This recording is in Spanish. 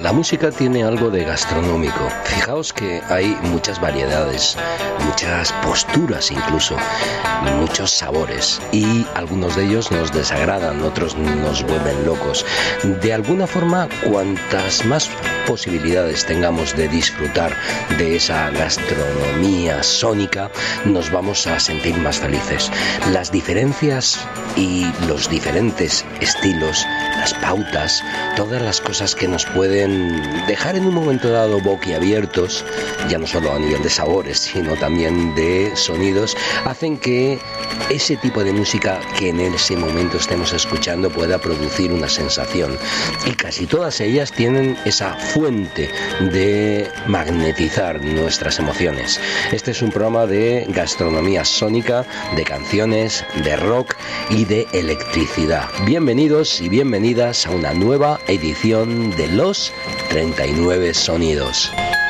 La música tiene algo de gastronómico. Fijaos que hay muchas variedades, muchas posturas incluso, muchos sabores, y algunos de ellos nos desagradan, otros nos vuelven locos. De alguna forma, cuantas más posibilidades tengamos de disfrutar de esa gastronomía sónica, nos vamos a sentir más felices. Las diferencias y los diferentes estilos, las pautas, todas las cosas que nos pueden dejar en un momento dado boquiabiertos, ya no solo a nivel de sabores, sino también de sonidos, hacen que ese tipo de música que en ese momento estemos escuchando pueda producir una sensación. Y casi todas ellas tienen esa fuente de magnetizar nuestras emociones. Este es un programa de gastronomía sónica, de canciones, de rock y de electricidad. Bienvenidos y bienvenidas a una nueva edición de Los 39 Sonidos.